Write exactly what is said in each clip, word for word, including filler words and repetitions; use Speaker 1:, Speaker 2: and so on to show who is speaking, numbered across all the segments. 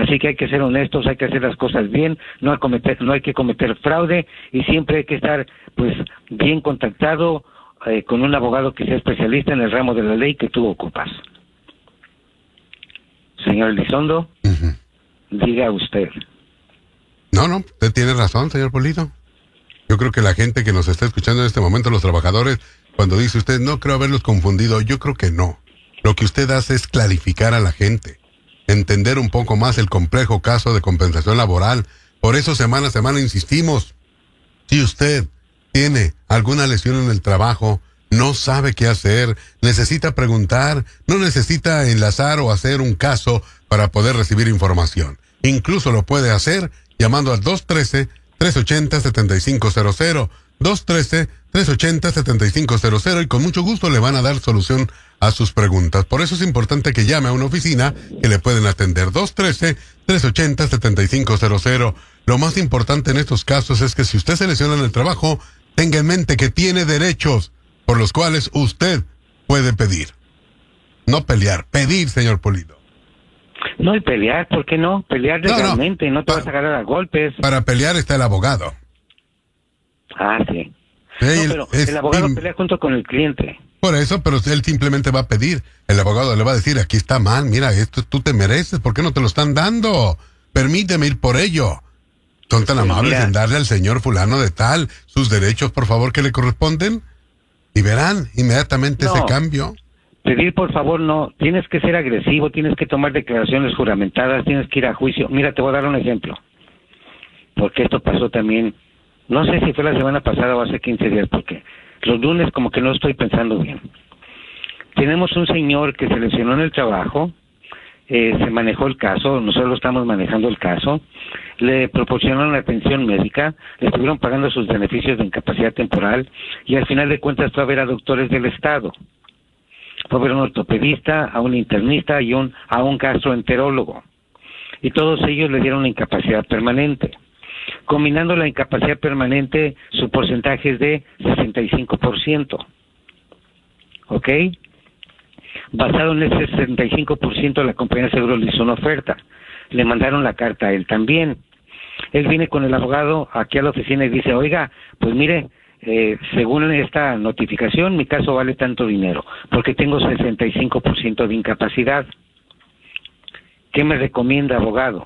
Speaker 1: Así que hay que ser honestos, hay que hacer las cosas bien, no hay, cometer, no hay que cometer fraude y siempre hay que estar pues bien contactado eh, con un abogado que sea especialista en el ramo de la ley que tú ocupas. Señor Elizondo, uh-huh. Diga usted.
Speaker 2: No, no, usted tiene razón, señor Polito. Yo creo que la gente que nos está escuchando en este momento, los trabajadores, cuando dice usted, no creo haberlos confundido, yo creo que no. Lo que usted hace es clarificar a la gente, entender un poco más el complejo caso de compensación laboral. Por eso semana a semana insistimos, si usted tiene alguna lesión en el trabajo, no sabe qué hacer, necesita preguntar, no necesita enlazar o hacer un caso para poder recibir información. Incluso lo puede hacer llamando al dos uno tres, tres ocho cero, siete cinco cero cero, dos uno tres, tres ocho cero, siete cinco cero cero y con mucho gusto le van a dar solución a sus preguntas. Por eso es importante que llame a una oficina que le pueden atender. dos uno tres, tres ocho cero, siete cinco cero cero. Lo más importante en estos casos es que si usted se lesiona en el trabajo, tenga en mente que tiene derechos por los cuales usted puede pedir. No pelear, pedir, señor Polito.
Speaker 1: No, y pelear, ¿por qué no? Pelear legalmente, no, no, no te
Speaker 2: pa-
Speaker 1: vas a agarrar a golpes.
Speaker 2: Para pelear está el abogado.
Speaker 1: Ah, sí.
Speaker 2: Sí,
Speaker 1: No, pero
Speaker 2: es,
Speaker 1: el abogado
Speaker 2: im-
Speaker 1: pelea junto con el cliente.
Speaker 2: Por eso, pero él simplemente va a pedir. El abogado le va a decir, aquí está mal, mira, esto tú te mereces, ¿por qué no te lo están dando? Permíteme ir por ello. Son tan
Speaker 1: Pues
Speaker 2: amables
Speaker 1: mira.
Speaker 2: en darle al señor fulano de tal sus derechos, por favor, que le corresponden. Y verán inmediatamente
Speaker 1: No.
Speaker 2: ese cambio.
Speaker 1: Pedir, por favor, no. Tienes que ser agresivo, tienes que tomar declaraciones juramentadas, tienes que ir a juicio. Mira, te voy a dar un ejemplo. Porque esto pasó también, no sé si fue la semana pasada o hace quince días, porque los lunes como que no estoy pensando bien. Tenemos un señor que se lesionó en el trabajo, eh, se manejó el caso, nosotros estamos manejando el caso, le proporcionaron atención médica, le estuvieron pagando sus beneficios de incapacidad temporal y al final de cuentas fue a ver a doctores del Estado. Fue a ver a un ortopedista, a un internista y un, a un gastroenterólogo. Y todos ellos le dieron una incapacidad permanente. Combinando la incapacidad permanente, su porcentaje es de sesenta y cinco por ciento. ¿Ok? Basado en ese sesenta y cinco por ciento, la compañía de seguro le hizo una oferta. Le mandaron la carta a él también. Él viene con el abogado aquí a la oficina y dice, oiga, pues mire, eh, según esta notificación, mi caso vale tanto dinero, porque tengo sesenta y cinco por ciento de incapacidad. ¿Qué me recomienda, abogado?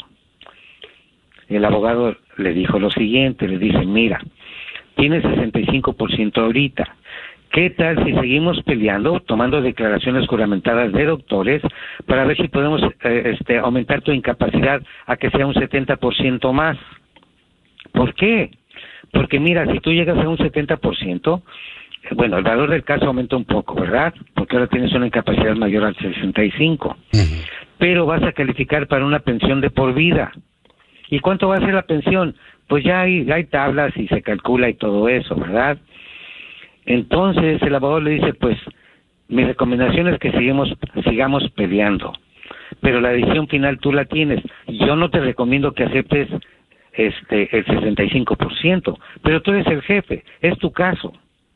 Speaker 1: El abogado le dijo lo siguiente, le dice, mira, tienes sesenta y cinco por ciento ahorita. ¿Qué tal si seguimos peleando, tomando declaraciones juramentadas de doctores para ver si podemos eh, este, aumentar tu incapacidad a que sea un setenta por ciento más? ¿Por qué? Porque mira, si tú llegas a un setenta por ciento, eh, bueno, el valor del caso aumenta un poco, ¿verdad? Porque ahora tienes una incapacidad mayor al sesenta y cinco. Uh-huh. Pero vas a calificar para una pensión de por vida. ¿Y cuánto va a ser la pensión? Pues ya hay, hay tablas y se calcula y todo eso, ¿verdad? Entonces el abogado le dice, pues, mi recomendación es que sigamos, sigamos peleando, pero la decisión final tú la tienes. Yo no te recomiendo que aceptes este el sesenta y cinco por ciento, pero tú eres el jefe, es tu caso.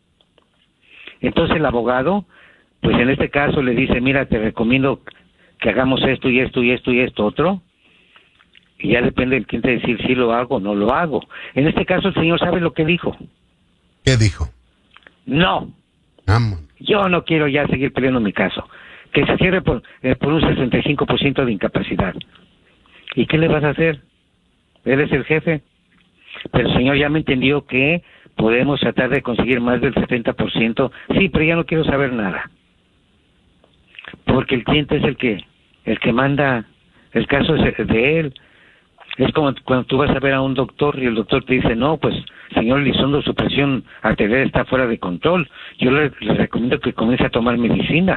Speaker 1: Entonces el abogado, pues en este caso le dice, mira, te recomiendo que hagamos esto y esto y esto y esto otro, y ya depende del cliente decir si lo hago o no lo hago. En este caso el señor sabe lo que dijo.
Speaker 2: ¿Qué dijo?
Speaker 1: No,
Speaker 2: Vamos.
Speaker 1: yo no quiero ya seguir peleando mi caso. Que se cierre por, eh, por un sesenta y cinco por ciento de incapacidad. ¿Y qué le vas a hacer? Él es el jefe. Pero el señor ya me entendió que podemos tratar de conseguir más del setenta por ciento. Sí, pero ya no quiero saber nada. Porque el cliente es el que, el que manda, el caso es de él. Es como cuando tú vas a ver a un doctor y el doctor te dice, no, pues, señor Elizondo, su presión arterial está fuera de control. Yo le, le recomiendo que comience a tomar medicina.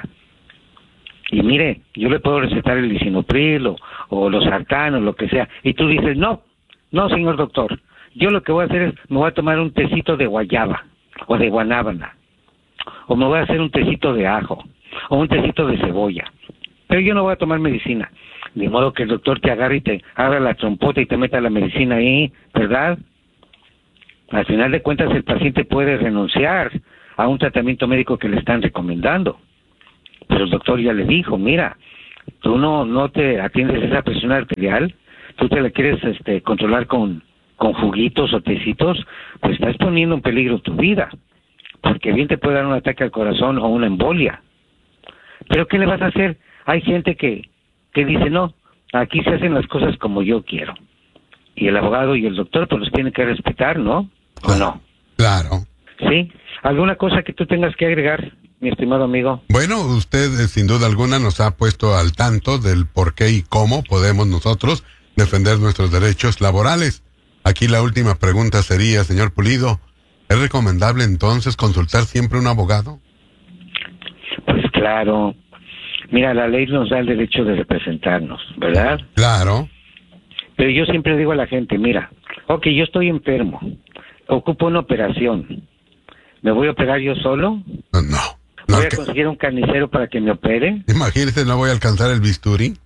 Speaker 1: Y mire, yo le puedo recetar el lisinopril o, o los sartanos, lo que sea. Y tú dices, no, no, señor doctor. Yo lo que voy a hacer es, me voy a tomar un tecito de guayaba o de guanábana. O me voy a hacer un tecito de ajo o un tecito de cebolla. Pero yo no voy a tomar medicina. De modo que el doctor te agarre y te abra la trompota y te meta la medicina ahí, ¿verdad? Al final de cuentas el paciente puede renunciar a un tratamiento médico que le están recomendando. Pero el doctor ya le dijo, mira, tú no, no te atiendes esa presión arterial, tú te la quieres este, controlar con, con juguitos o tecitos, pues estás poniendo en peligro tu vida, porque bien te puede dar un ataque al corazón o una embolia. Pero ¿qué le vas a hacer? Hay gente que, que dice, no, aquí se hacen las cosas como yo quiero. Y el abogado y el doctor pues los tienen que respetar, ¿no? ¿O no?
Speaker 2: Claro.
Speaker 1: ¿Sí? ¿Alguna cosa que tú tengas que agregar, mi estimado amigo?
Speaker 2: Bueno, usted eh, sin duda alguna nos ha puesto al tanto del por qué y cómo podemos nosotros defender nuestros derechos laborales. Aquí la última pregunta sería, señor Pulido, ¿es recomendable entonces consultar siempre a un abogado?
Speaker 1: Pues claro. Mira, la ley nos da el derecho de representarnos, ¿verdad?
Speaker 2: Claro.
Speaker 1: Pero yo siempre digo a la gente, mira, ok, yo estoy enfermo, ocupo una operación, ¿me voy a operar yo solo?
Speaker 2: No, no. no
Speaker 1: ¿Voy a
Speaker 2: que...
Speaker 1: conseguir un carnicero para que me opere?
Speaker 2: Imagínese, no voy a alcanzar el bisturí.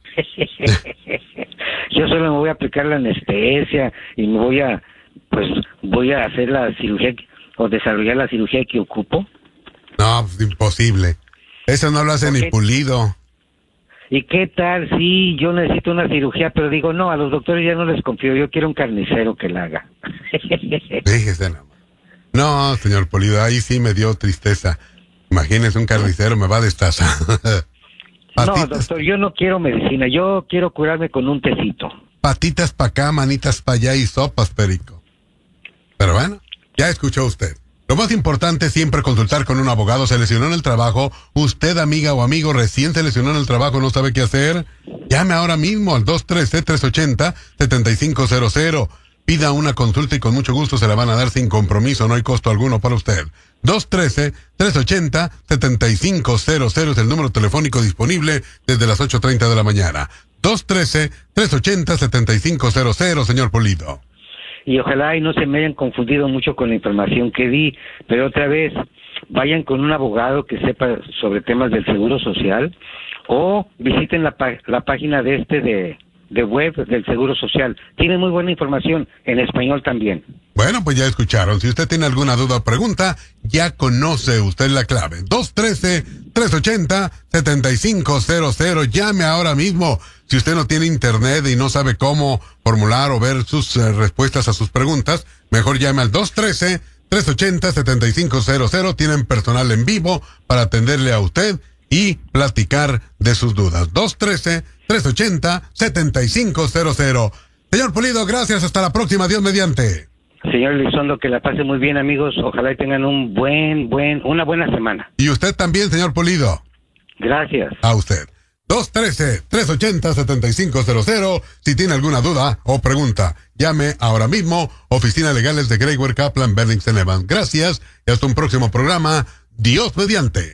Speaker 1: Yo solo me voy a aplicar la anestesia y me voy a, pues, voy a hacer la cirugía o desarrollar la cirugía que ocupo.
Speaker 2: No, pues imposible. Eso no lo hace
Speaker 1: Okay.
Speaker 2: ni Pulido.
Speaker 1: ¿Y qué tal? Sí, yo necesito una cirugía, pero digo, no, a los doctores ya no les confío, yo quiero un carnicero que la haga.
Speaker 2: Fíjese nada más. No, señor Pulido, ahí sí me dio tristeza. Imagínese, un carnicero me va a destazar.
Speaker 1: No,
Speaker 2: Patitas,
Speaker 1: doctor, yo no quiero medicina, yo quiero curarme con un tecito.
Speaker 2: patitas para acá, manitas para allá y sopas, perico. Pero bueno, ya escuchó usted. Lo más importante es siempre consultar con un abogado. Se lesionó en el trabajo. Usted, amiga o amigo, recién se lesionó en el trabajo, no sabe qué hacer. Llame ahora mismo al dos uno tres, tres ocho cero, siete cinco cero cero. Pida una consulta y con mucho gusto se la van a dar sin compromiso, no hay costo alguno para usted. dos uno tres, tres ocho cero, siete cinco cero cero es el número telefónico disponible desde las ocho treinta de la mañana. dos uno tres, tres ocho cero, siete cinco cero cero, señor Pulido.
Speaker 1: Y ojalá y no se me hayan confundido mucho con la información que di, pero otra vez, vayan con un abogado que sepa sobre temas del Seguro Social o visiten la, la página de este de, de web del Seguro Social. Tiene muy buena información, en español también.
Speaker 2: Bueno, pues ya escucharon. Si usted tiene alguna duda o pregunta, ya conoce usted la clave. dos uno tres, tres ocho cero, siete cinco cero cero. Llame ahora mismo. Si usted no tiene internet y no sabe cómo formular o ver sus eh, respuestas a sus preguntas, mejor llame al dos uno tres, tres ocho cero, siete cinco cero cero. Tienen personal en vivo para atenderle a usted y platicar de sus dudas. dos uno tres, tres ocho cero, siete cinco cero cero. Señor Pulido, gracias. Hasta la próxima. Dios mediante.
Speaker 1: Señor Elizondo, que la pase muy bien, amigos. Ojalá y tengan un buen, buen, una buena semana.
Speaker 2: Y usted también, señor Pulido.
Speaker 1: Gracias.
Speaker 2: A usted. dos uno tres, tres ocho cero, siete cinco cero cero. Si tiene alguna duda o pregunta, llame ahora mismo. Oficinas Legales de Greyware Kaplan, Bennington Evans. Gracias y hasta un próximo programa. Dios mediante.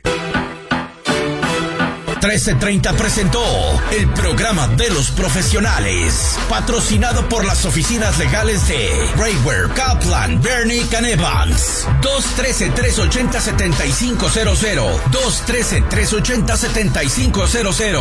Speaker 3: trece treinta presentó el programa de los profesionales, patrocinado por las oficinas legales de Greyware, Kaplan, Bennington Evans. dos uno tres, tres ocho cero, siete cinco cero cero. dos uno tres, tres ocho cero, siete cinco cero cero.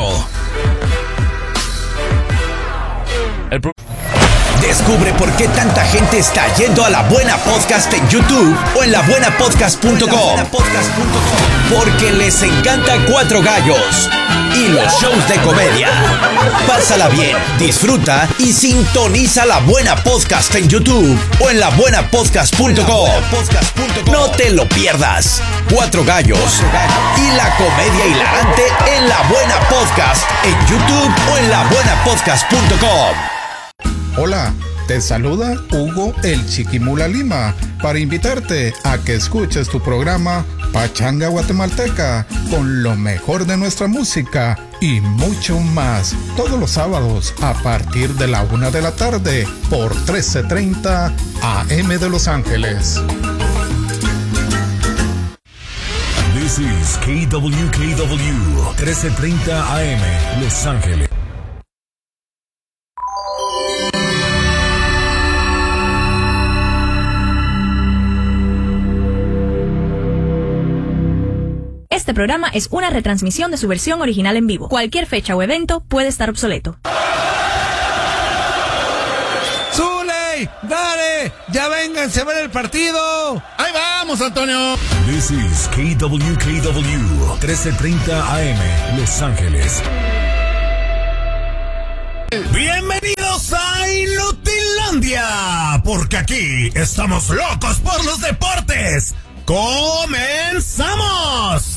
Speaker 3: El pro- Descubre por qué tanta gente está yendo a La Buena Podcast en YouTube o en la buena podcast punto com. Porque les encanta Cuatro Gallos y los shows de comedia. Pásala bien, disfruta y sintoniza La Buena Podcast en YouTube o en la buena podcast punto com. No te lo pierdas. Cuatro Gallos y la comedia hilarante en La Buena Podcast en YouTube o en la buena podcast punto com.
Speaker 4: Hola, te saluda Hugo el Chiquimula Lima para invitarte a que escuches tu programa Pachanga Guatemalteca con lo mejor de nuestra música y mucho más todos los sábados a partir de la una de la tarde por trece treinta A M de Los Ángeles.
Speaker 5: This is K W K W trece treinta A M Los Ángeles.
Speaker 6: Este programa es una retransmisión de su versión original en vivo. Cualquier fecha o evento puede estar obsoleto.
Speaker 7: ¡Zuley! ¡Dale! ¡Ya vénganse a ver el partido! ¡Ahí vamos, Antonio!
Speaker 5: This is K W K W trece treinta A M Los Ángeles.
Speaker 7: Bienvenidos a
Speaker 5: media, porque aquí estamos locos por los deportes. ¡Comenzamos!